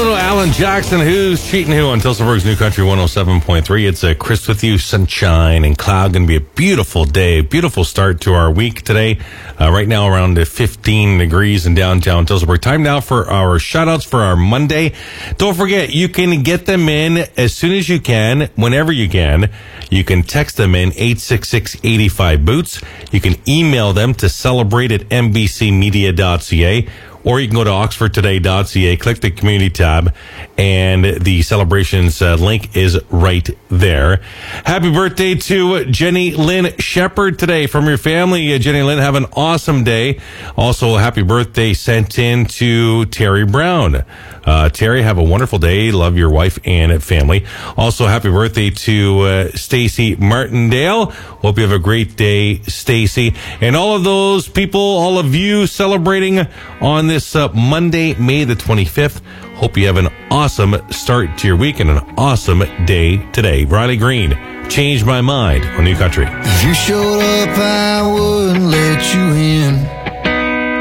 little Alan Jackson. Who's cheating who on Tilsonburg's New Country 107.3. It's a Chris with you, sunshine and cloud. Going to be a beautiful day, beautiful start to our week today. Right now around 15 degrees in downtown Tilsonburg. Time now for our shout outs for our Monday. Don't forget, you can get them in as soon as you can, whenever you can. You can text them in 866-85-BOOTS. You can email them to celebrate@nbcmedia.ca. Or you can go to oxfordtoday.ca, click the community tab, and the celebrations link is right there. Happy birthday to Jenny Lynn Shepherd today from your family. Jenny Lynn, have an awesome day. Also, happy birthday sent in to Terry Brown. Terry, have a wonderful day. Love your wife and family. Also, happy birthday to Stacy Martindale. Hope you have a great day, Stacy. And all of those people, all of you celebrating on this Monday, May the 25th. Hope you have an awesome start to your week and an awesome day today. Riley Green, Change My Mind on New Country. If you showed up, I wouldn't let you in.